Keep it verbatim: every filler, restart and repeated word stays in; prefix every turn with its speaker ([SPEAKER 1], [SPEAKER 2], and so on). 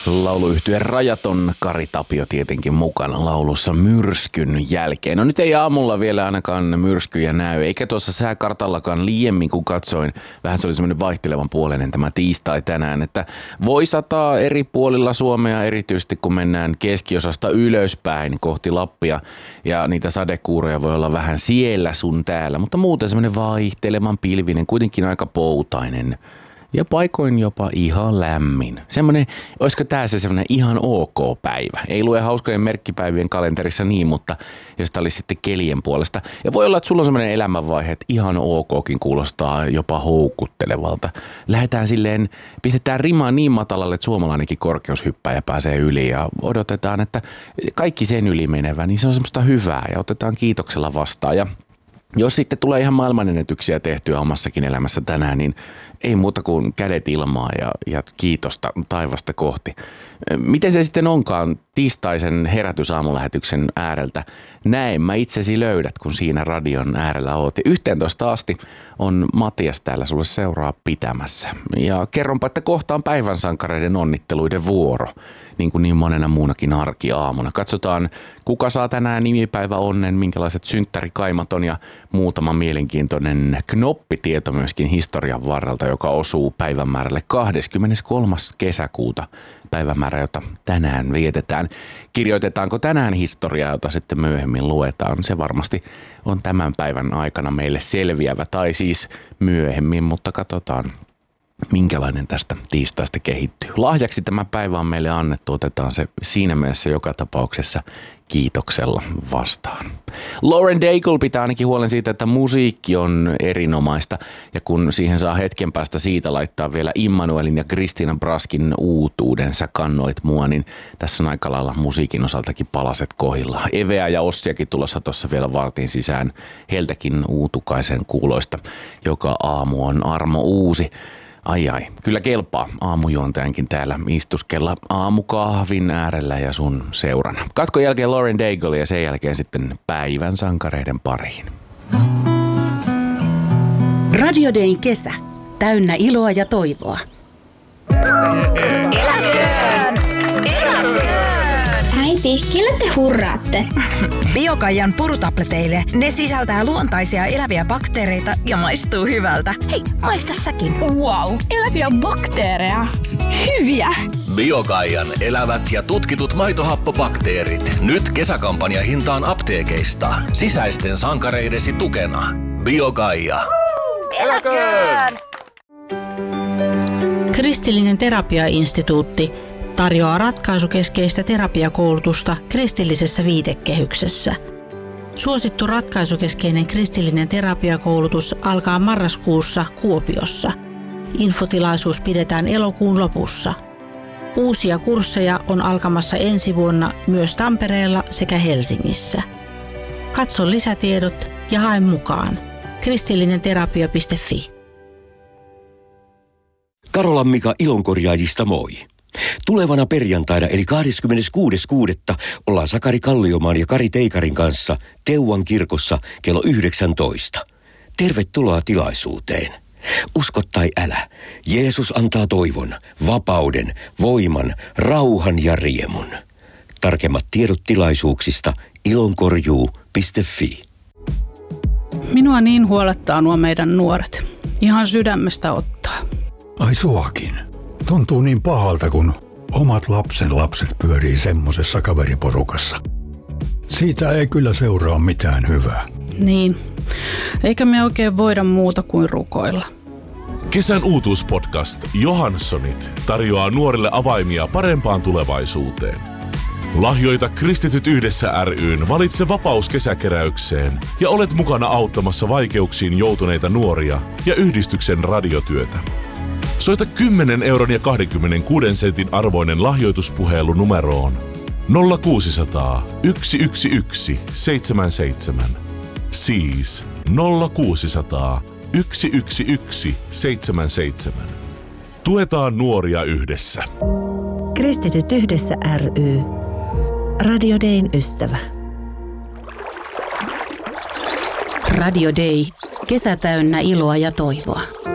[SPEAKER 1] Lauluyhtye Rajaton, Kari Tapio tietenkin mukana laulussa myrskyn jälkeen. No nyt ei aamulla vielä ainakaan myrskyjä näy, eikä tuossa sääkartallakaan liiemmin kun katsoin. Vähän se oli semmoinen vaihtelevan puoleinen tämä tiistai tänään, että voi sataa eri puolilla Suomea, erityisesti kun mennään keskiosasta ylöspäin kohti Lappia. Ja niitä sadekuuroja voi olla vähän siellä sun täällä, mutta muuten semmoinen vaihtelevan pilvinen, kuitenkin aika poutainen. Ja paikoin jopa ihan lämmin. Semmoinen, olisiko tää se semmoinen ihan ok päivä? Ei lue hauskojen merkkipäivien kalenterissa niin, mutta jos tää olisi sitten kelien puolesta. Ja voi olla, että sulla on semmoinen elämänvaihe, että ihan okkin kuulostaa jopa houkuttelevalta. Lähdetään silleen, pistetään rimaa niin matalalle, että suomalainenkin korkeushyppäjä pääsee yli ja odotetaan, että kaikki sen yli menevä, niin se on semmoista hyvää ja otetaan kiitoksella vastaan. Ja jos sitten tulee ihan maailmanennätyksiä tehtyä omassakin elämässä tänään, niin ei muuta kuin kädet ilmaa ja, ja kiitosta taivasta kohti. Miten se sitten onkaan tiistaisen herätysaamulähetyksen ääreltä? Näin mä itsesi löydät, kun siinä radion äärellä oot. yhteentoista asti on Matias täällä sulle seuraa pitämässä. Ja kerronpa, että kohta on päivän sankareiden onnitteluiden vuoro, niin kuin niin monena muunakin arkiaamuna. Katsotaan, kuka saa tänään nimipäivä onnen, minkälaiset synttärikaimat on ja muutama mielenkiintoinen knoppitieto myöskin historian varrelta, joka osuu päivämäärälle kahdeskymmeneskolmas kesäkuuta, päivämäärä, jota tänään vietetään. Kirjoitetaanko tänään historiaa, jota sitten myöhemmin luetaan? Se varmasti on tämän päivän aikana meille selviävä, tai siis myöhemmin, mutta katsotaan, minkälainen tästä tiistaista kehittyy. Lahjaksi tämä päivä on meille annettu, otetaan se siinä mielessä joka tapauksessa kiitoksella vastaan. Lauren Daigle pitää ainakin huolen siitä, että musiikki on erinomaista, ja kun siihen saa hetken päästä siitä laittaa vielä Immanuelin ja Kristiina Braskin uutuuden Sä kannoit mua, niin tässä on aika lailla musiikin osaltakin palaset kohilla. Eveä ja Ossiakin tulossa tuossa vielä vartin sisään, heiltäkin uutukaisen kuuloista. Joka aamu on armo uusi. Ai ai, kyllä kelpaa aamujuontajankin täällä istuskella aamukahvin äärellä ja sun seurana. Katkon jälkeen Lauren Daigle ja sen jälkeen sitten päivän sankareiden pariin.
[SPEAKER 2] Radio Dayn kesä. Täynnä iloa ja toivoa.
[SPEAKER 3] Eläköön! Eläköön!
[SPEAKER 4] Äiti, kelle te hurraatte?
[SPEAKER 3] Biokaijan purutableteille. Ne sisältää luontaisia eläviä bakteereita ja maistuu hyvältä. Hei, maista säkin.
[SPEAKER 4] Wow, eläviä bakteereja. Hyviä!
[SPEAKER 5] Biokaijan elävät ja tutkitut maitohappobakteerit. Nyt kesäkampanja hintaan apteekeista. Sisäisten sankareidesi tukena. Biokaija.
[SPEAKER 3] Eläköön!
[SPEAKER 6] Kristillinen terapiainstituutti tarjoaa ratkaisukeskeistä terapiakoulutusta kristillisessä viitekehyksessä. Suosittu ratkaisukeskeinen kristillinen terapiakoulutus alkaa marraskuussa Kuopiossa. Infotilaisuus pidetään elokuun lopussa. Uusia kursseja on alkamassa ensi vuonna myös Tampereella sekä Helsingissä. Katso lisätiedot ja hae mukaan. kristillinenterapia piste fi.
[SPEAKER 7] Karolan Mika Ilonkorjaajista moi. Tulevana perjantaina eli kahdeskymmeneskuudes kuudetta ollaan Sakari Kalliomaan ja Kari Teikarin kanssa Teuvan kirkossa kello yhdeksäntoista. Tervetuloa tilaisuuteen. Usko tai älä, Jeesus antaa toivon, vapauden, voiman, rauhan ja riemun. Tarkemmat tiedot tilaisuuksista ilonkorjuu piste fi.
[SPEAKER 8] Minua niin huolettaa nuo meidän nuoret. Ihan sydämestä ottaa.
[SPEAKER 9] Ai suakin. Tuntuu niin pahalta, kun omat lapsen lapset pyörii semmosessa kaveriporukassa. Siitä ei kyllä seuraa mitään hyvää.
[SPEAKER 8] Niin. Eikä me oikein voida muuta kuin rukoilla.
[SPEAKER 10] Kesän uutuuspodcast Johanssonit tarjoaa nuorille avaimia parempaan tulevaisuuteen. Lahjoita Kristityt yhdessä ry:n Valitse vapaus kesäkeräykseen ja olet mukana auttamassa vaikeuksiin joutuneita nuoria ja yhdistyksen radiotyötä. Soita kymmenen euron ja kaksikymmentäkuusi sentin arvoinen lahjoituspuhelu numeroon nolla kuusisataa yksi yksi yksi seitsemän seitsemän. Siis nolla kuusisataa yksi yksi yksi seitsemän seitsemän. Tuetaan nuoria yhdessä.
[SPEAKER 11] Kristityt yhdessä ry. Radio Dayn ystävä.
[SPEAKER 2] Radio Day. Kesä täynnä iloa ja toivoa.